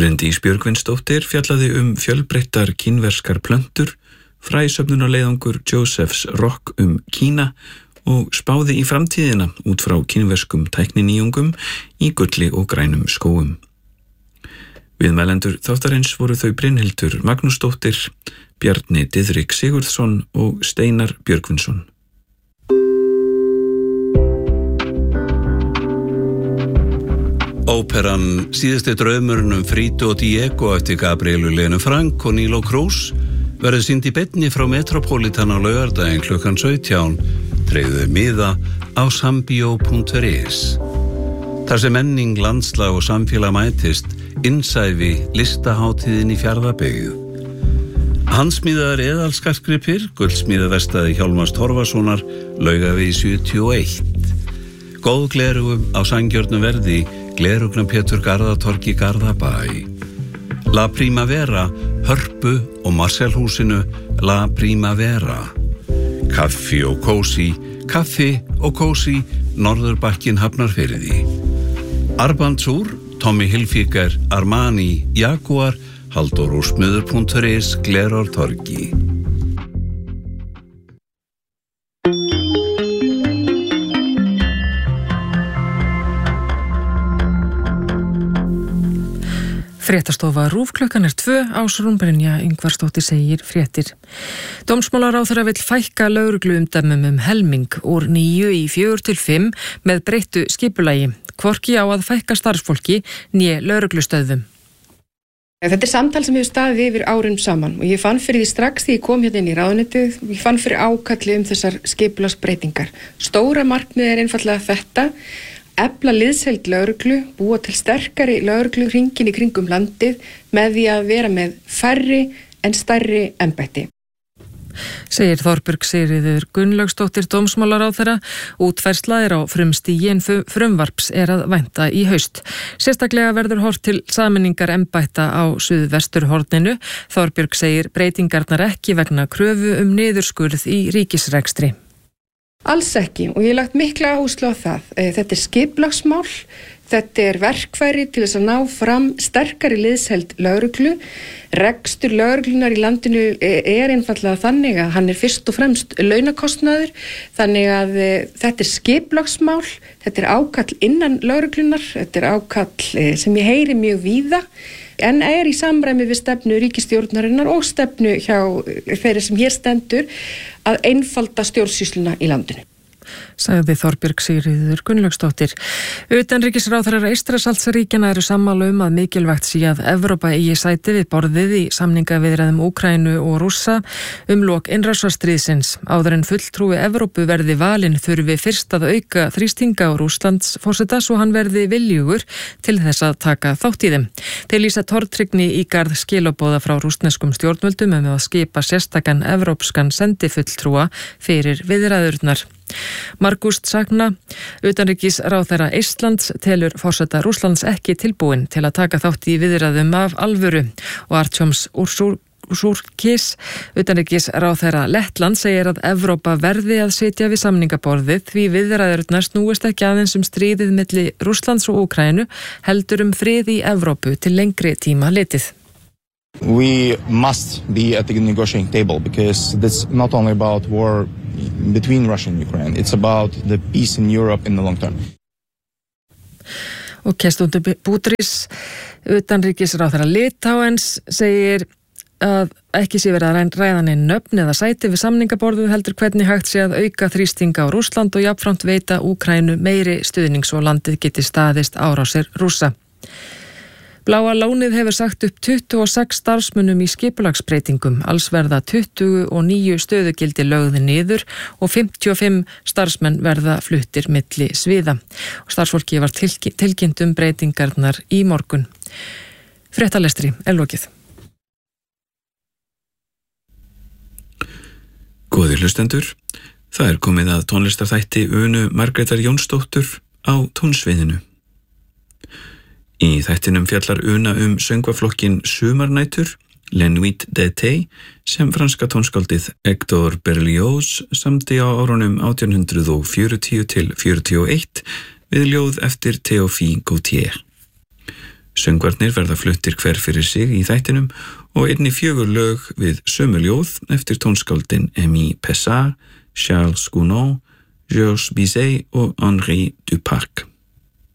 Bryndís Björgvinsdóttir fjallaði fjölbreyttar kínverskar plöntur, fræsöfnunarleiðangur Josephs Rock Kína og spáði í framtíðina út frá kínverskum tækninýjungum í gulli og grænum skógum. Viðmælendur þáttarins voru þau Brynhildur Magnúsdóttir, Bjarni Diðrik Sigurðsson og Steinar Björgvinsson. Óperan Síðasti draumurinn Frito og Diego eftir Gabrielu Lenu Frank og Nilo Cruz verður sýnd í beinni frá Metropolitan á laugardaginn klukkan 17, tryggðu miða á sambio.is. Þar sem menning, landslag og samfélag mætist, innsæfi listahátíðin í Fjarðabyggð. Handsmíðaðar eðalskartgripir, gullsmíðaverkstæði Hjálmars Torfasonar, Laugavegi 71. Góð glerugum á sanngjörnu verði, glerugna Pétur Garðatorgi Garðabæ. La Primavera, Hörpu og Marselhúsinu La Primavera. Kaffi og kósi, Norðurbakkin Hafnarfirði. Arbandsúr, Tommy Hilfiger, Armani, Jaguar, Halldórúrsmiður.is, Glerártorgi. Fréttastofa RÚV klukkan 2, Ásrún Brynja Ingvarsdóttir segir fréttir. Dómsmálaráðherra vill fækka lögregluumdæmum helming úr 9 í 4 til 5 með breyttu skipulagi. Hvorki á að fækka starfsfólki né lögreglustöðvum. Þetta samtal sem hefur staðið yfir árum saman og ég fann fyrir því strax því ég kom hérna inn í ráðuneytið, ég fann fyrir ákalli þessar skipulagsbreytingar. Stóra markmið einfaldlega þetta, efla liðsheild lögreglu, búa til sterkari lögreglu hringinn í kringum landið með því að vera með færri en stærri embætti. Segir Þorbjörg Sigríður Gunnlaugsdóttir dómsmálaráðherra. Útfærsla á frumstigi en frumvarps að vænta í haust. Sérstaklega verður horft til sameiningar embætta á suðvesturhorninu. Þorbjörg segir breytingarnar ekki vegna kröfu niðurskurð í ríkisrekstri. Alls ekki og ég lagt mikla áherslu á það. Þetta skipulagsmál, þetta verkfæri til þess að ná fram sterkari liðsheild lögreglu. Rekstur lögreglunar í landinu einfaldlega þannig að hann fyrst og fremst launakostnaður, þannig að þetta skipulagsmál, þetta ákall innan lögreglunar, þetta ákall sem ég heyri mjög víða, en í samræmi við stefnu ríkisstjórnarinnar og stefnu hjá þeirri sem hér stendur að einfalda stjórnsýsluna í landinu. Sagði Þorbjörg Sigríður Gunnlaugsdóttir. Utanríkisráðherrar Eystrasaltsríkjanna eru sammála að mikilvægt sé að Evrópa eigi sæti við borðið í samningaviðræðum Úkraínu og Rússa lok innrásarstríðsins. Áður en fulltrúi Evrópu verði valinn þurfi fyrst að auka þrýstinga á Rússlandsforseta svo hann verði viljugur til þess að taka þátt í þeim. Þeir lýsa tortryggni í garð skilaboða frá rússneskum stjórnvöldum að skipa sérstakan evrópskan sendifulltrúa fyrir viðræðurnar. Margúst Sagna, utanríkisráðherra Eistlands, telur forseta Rússlands ekki tilbúin til að taka þátt í viðræðum af alvöru og Artjoms Ursurkis, utanríkisráðherra Lettland, segir að Evrópa verði að sitja við samningaborðið því viðræðurnar snúist ekki aðeins stríðið milli Rússlands og Úkraínu heldur frið í Evrópu til lengri tíma litið. We must be at the negotiating table because it's not only about war between Russia and Ukraine, it's about the peace in Europe in the long term. Og Kjæstundur Bútris, utanríkisráðherra Litáens, segir að ekki sé verið að ræða nein nöfn eða sæti við samningaborðið heldur hvernig hægt sé að auka þrýstinga á Rússland og jafnframt veita Úkraínu meiri stuðnings og landið geti staðist árásir Rússa. Bláa lónið hefur sagt upp 26 starfsmönnum í skipulagsbreytingum, alls verða 29 stöðugildi lögði niður og 55 starfsmenn verða fluttir milli sviða. Og starfsfólki var tilkynnt breytingarnar í morgun. Fréttalestri lokið. Góðir hlustendur, það komið að tónlistarþætti Unu Margrétar Jónsdóttur á tónsviðinu. Í þættinum fjallar Una söngvaflokkin Sumarnætur, La Nuit d'été, sem franska tónskáldið Hector Berlioz samdi á árunum 1840 til 41 við ljóð eftir Théophile Gautier. Söngvarnir verða fluttir hver fyrir sig í þættinum og einnig 4 lög við sömu ljóð eftir tónskáldin Aimé Pessard, Charles Gounod, Georges Bizet og Henri Duparc.